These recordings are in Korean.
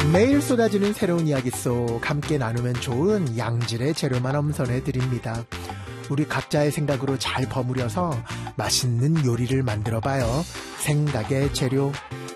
매일 쏟아지는 새로운 이야기 속 함께 나누면 좋은 양질의 재료만 엄선해 드립니다. 우리 각자의 생각으로 잘 버무려서 맛있는 요리를 만들어봐요. 생각의 재료.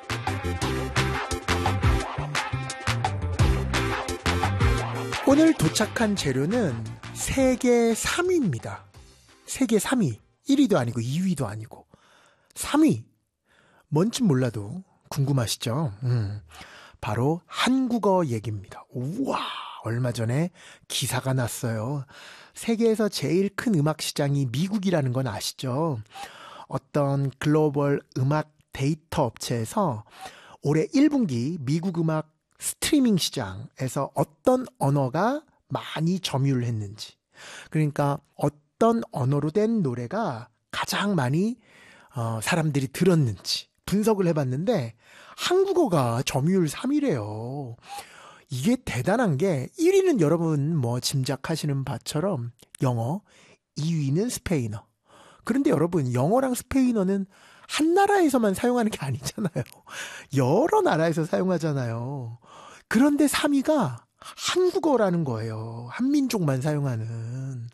오늘 도착한 재료는 세계 3위입니다. 세계 3위. 1위도 아니고 2위도 아니고 3위. 뭔진 몰라도 궁금하시죠? 바로 한국어 얘기입니다. 우와, 얼마 전에 기사가 났어요. 세계에서 제일 큰 음악 시장이 미국이라는 건 아시죠? 어떤 글로벌 음악 데이터 업체에서 올해 1분기 미국 음악 스트리밍 시장에서 어떤 언어가 많이 점유를 했는지, 그러니까 어떤 언어로 된 노래가 가장 많이 사람들이 들었는지 분석을 해봤는데 한국어가 점유율 3위래요. 이게 대단한 게 1위는 여러분 뭐 짐작하시는 바처럼 영어, 2위는 스페인어. 그런데 여러분 영어랑 스페인어는 한 나라에서만 사용하는 게 아니잖아요. 여러 나라에서 사용하잖아요. 그런데 3위가 한국어라는 거예요. 한민족만 사용하는.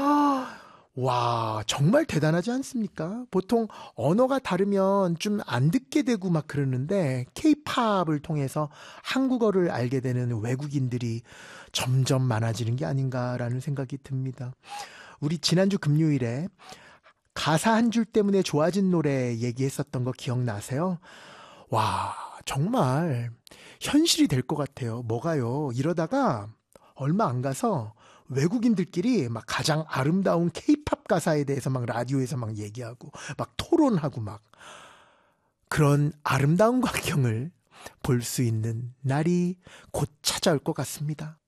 와, 정말 대단하지 않습니까? 보통 언어가 다르면 좀 안 듣게 되고 막 그러는데 K-팝을 통해서 한국어를 알게 되는 외국인들이 점점 많아지는 게 아닌가라는 생각이 듭니다. 우리 지난주 금요일에 가사 한 줄 때문에 좋아진 노래 얘기했었던 거 기억나세요? 와, 정말 현실이 될 것 같아요. 뭐가요? 이러다가 얼마 안 가서 외국인들끼리 막 가장 아름다운 K-팝 가사에 대해서 막 라디오에서 막 얘기하고 막 토론하고 막 그런 아름다운 광경을 볼 수 있는 날이 곧 찾아올 것 같습니다.